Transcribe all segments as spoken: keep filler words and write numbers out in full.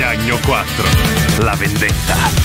Gnagno quattro, la vendetta.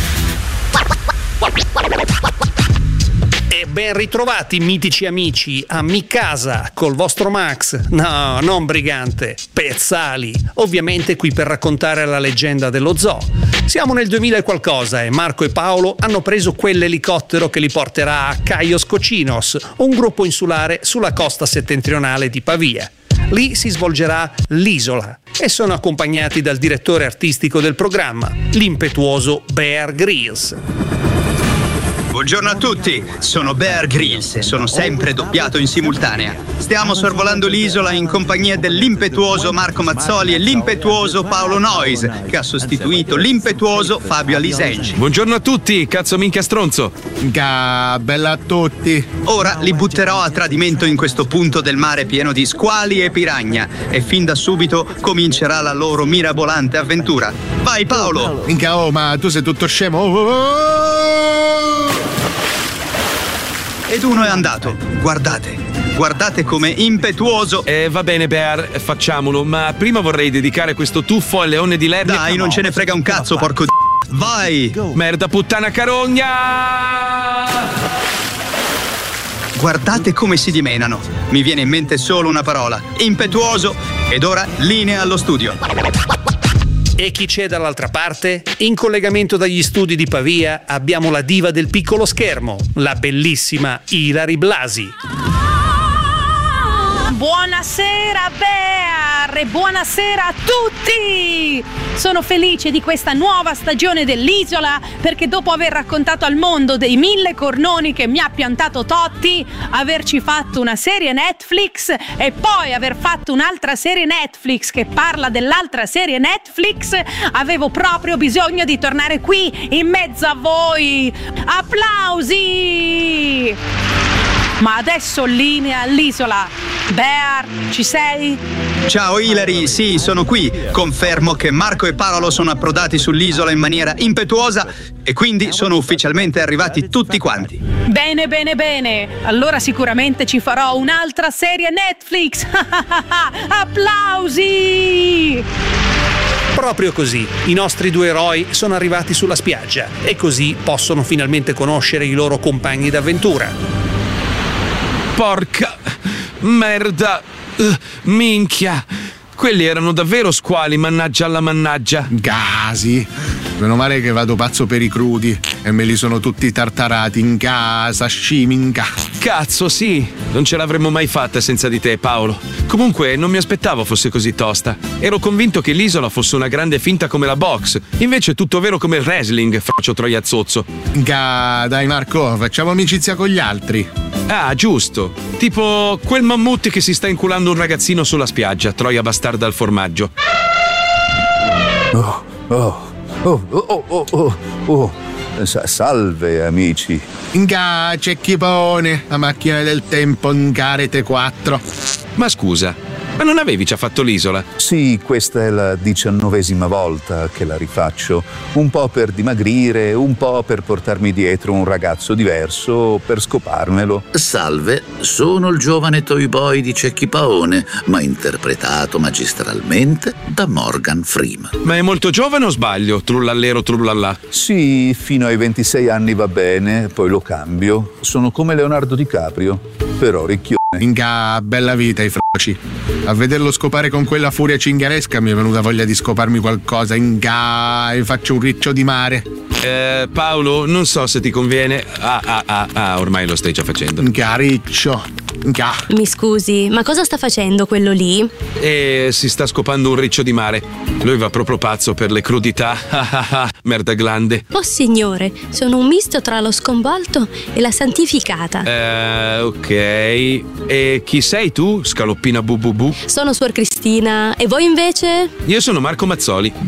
E ben ritrovati, mitici amici, a Mi Casa col vostro Max. No, non Brigante, Pezzali. Ovviamente qui per raccontare la leggenda dello zoo. Siamo nel duemila e qualcosa e Marco e Paolo hanno preso quell'elicottero che li porterà a Caios Cocinos, un gruppo insulare sulla costa settentrionale di Pavia. Lì si svolgerà l'Isola e sono accompagnati dal direttore artistico del programma, l'impetuoso Bear Grylls. Buongiorno a tutti, sono Bear Grylls e sono sempre doppiato in simultanea. Stiamo sorvolando l'isola in compagnia dell'impetuoso Marco Mazzoli e l'impetuoso Paolo Noyes, che ha sostituito l'impetuoso Fabio Alisegi. Buongiorno a tutti, cazzo minchia stronzo. Ga, bella a tutti. Ora li butterò a tradimento in questo punto del mare pieno di squali e piragna e fin da subito comincerà la loro mirabolante avventura. Vai Paolo! Minchia, oh, ma tu sei tutto scemo. Oh, oh, oh. Ed uno è andato. Guardate, guardate come impetuoso. Eh, va bene, Bear, facciamolo, ma prima vorrei dedicare questo tuffo al leone di Lernia. Dai, non ce ne frega un cazzo, porco d***o. Vai! Merda puttana carogna! Guardate come si dimenano. Mi viene in mente solo una parola. Impetuoso. Ed ora linea allo studio. E chi c'è dall'altra parte? In collegamento dagli studi di Pavia abbiamo la diva del piccolo schermo, la bellissima Ilary Blasi. Buonasera Bear e buonasera a tutti! Sono felice di questa nuova stagione dell'Isola perché dopo aver raccontato al mondo dei mille cornoni che mi ha piantato Totti, averci fatto una serie Netflix e poi aver fatto un'altra serie Netflix che parla dell'altra serie Netflix, avevo proprio bisogno di tornare qui in mezzo a voi. Applausi! Ma adesso linea all'Isola. Bear, ci sei? Ciao Ilary, sì, sono qui. Confermo che Marco e Paolo sono approdati sull'isola in maniera impetuosa e quindi sono ufficialmente arrivati tutti quanti. Bene, bene, bene. Allora sicuramente ci farò un'altra serie Netflix. Applausi! Proprio così, i nostri due eroi sono arrivati sulla spiaggia e così possono finalmente conoscere i loro compagni d'avventura. Porca merda, uh, minchia, quelli erano davvero squali, mannaggia alla mannaggia. Gasi, meno male che vado pazzo per i crudi e me li sono tutti tartarati in casa, sashimi in casa. Cazzo, sì, non ce l'avremmo mai fatta senza di te, Paolo. Comunque non mi aspettavo fosse così tosta. Ero convinto che l'isola fosse una grande finta come la box, invece è tutto vero come il wrestling, faccio troiazzozzo. Ga, dai Marco, facciamo amicizia con gli altri. Ah, giusto. Tipo quel mammut che si sta inculando un ragazzino sulla spiaggia, troia bastarda al formaggio. Oh, oh, oh, oh, oh, oh, oh. Salve amici. Nga, c'è Chipone, la macchina del tempo in Rete quattro. Ma scusa, ma non avevi già fatto l'isola? Sì, questa è la diciannovesima volta che la rifaccio. Un po' per dimagrire, un po' per portarmi dietro un ragazzo diverso, per scoparmelo. Salve, sono il giovane toy boy di Cecchi Paone, ma interpretato magistralmente da Morgan Freeman. Ma è molto giovane o sbaglio? Trullallero trullallà. Sì, fino ai ventisei anni va bene, poi lo cambio. Sono come Leonardo DiCaprio, però ricchione. Nga, bella vita i froci. A vederlo scopare con quella furia cingaresca mi è venuta voglia di scoparmi qualcosa. Nga, e faccio un riccio di mare. Eh, Paolo, non so se ti conviene. Ah, ah, ah, ah, ormai lo stai già facendo. Nga, riccio. Nga. Mi scusi, ma cosa sta facendo quello lì? E si sta scopando un riccio di mare. Lui va proprio pazzo per le crudità. Merda glande. Oh signore, sono un misto tra lo sconvolto e la santificata. Eh, ok. E chi sei tu, scaloppina bu bu bu? Sono Suor Cristina. E voi invece? Io sono Marco Mazzoli.